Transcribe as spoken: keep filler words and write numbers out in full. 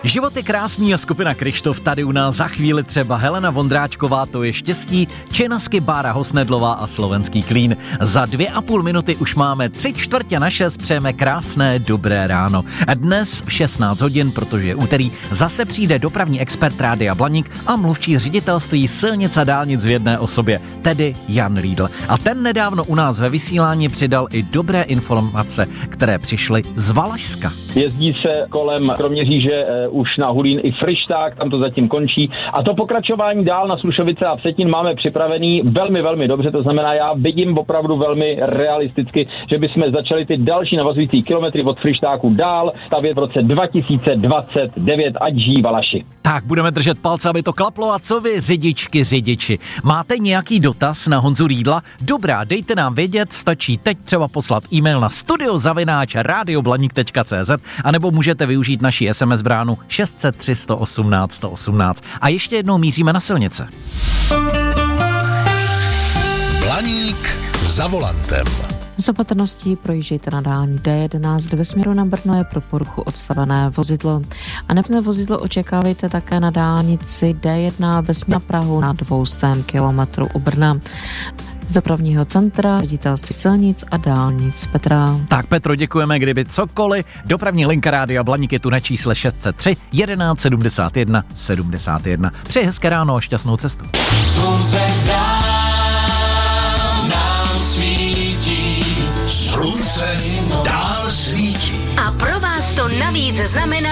Život je krásný a skupina Kryštof tady u nás za chvíli třeba Helena Vondráčková, to je štěstí, Čenasky, Bára Hosnedlová a slovenský Klín. Za dvě a půl minuty už máme tři čtvrtě na šest, přejeme krásné dobré ráno. A dnes v šestnáct hodin, protože je úterý, zase přijde dopravní expert Rádia Blaník a mluvčí ředitelství silnic a dálnic v jedné osobě, tedy Jan Riedl. A ten nedávno u nás ve vysílání přidal i dobré informace, které přišly z Valašska. Jezdí se kolem Kroměříže už na Hulín i Fryšták, tam to zatím končí. A to pokračování dál na Slušovice a Vsetín máme připravený velmi, velmi dobře. To znamená, já vidím opravdu velmi realisticky, že bychom začali ty další navazující kilometry od Fryštáku dál stavět v roce dva tisíce dvacet devět, ať žijí Valaši. Tak, budeme držet palce, aby to klaplo. A co vy, řidičky, řidiči? Máte nějaký dotaz na Honzu Riedla? Dobrá, dejte nám vědět, stačí teď třeba poslat e-mail na studio zavináč radioblaník tečka cé zet anebo můžete využít naši es em es bránu šest set tři sto osmnáct sto osmnáct. A ještě jednou míříme na silnice. Blaník za volantem. S opatrností projíždějte na dálnici dé jedenáct, ve směru na Brno je pro poruchu odstavené vozidlo. A nepřesné vozidlo očekávejte také na dálnici dé jedna ve směru na Prahu na dvě stě kilometrů u Brna. Z dopravního centra, ředitelství silnic a dálnic Petra. Tak Petro, děkujeme, kdyby cokoliv. Dopravní linka Rádia Blaník je tu na čísle šest set tři jedenáct sedmdesát jedna sedmdesát jedna. Přeji hezké ráno a šťastnou cestu. Slunce dál nám svítí, slunce dál svítí. A pro vás to navíc znamená